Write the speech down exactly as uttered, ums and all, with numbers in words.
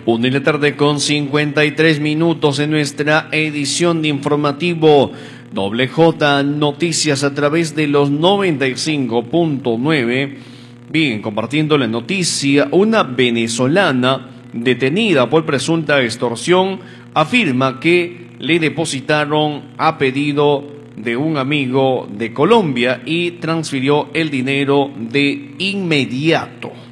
Una de la tarde con cincuenta y tres minutos en nuestra edición de informativo Doble J Noticias a través de los noventa y cinco punto nueve. Bien, compartiendo la noticia, una venezolana detenida por presunta extorsión afirma que le depositaron a pedido de un amigo de Colombia y transfirió el dinero de inmediato.